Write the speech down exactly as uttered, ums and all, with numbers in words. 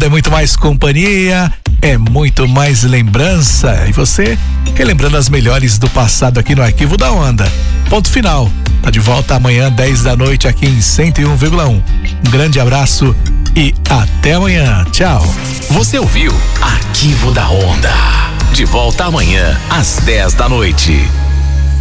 é muito mais companhia, é muito mais lembrança. E você relembrando as melhores do passado aqui no Arquivo da Onda. Ponto final. Tá de volta amanhã, dez da noite, aqui em cento e um vírgula um. Um grande abraço e até amanhã. Tchau. Você ouviu Arquivo da Onda. De volta amanhã, às dez da noite.